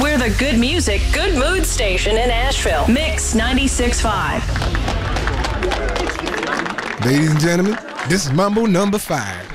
We're the good music, good mood station in Asheville. Mix 96.5. Ladies and gentlemen, this is Mambo number 5.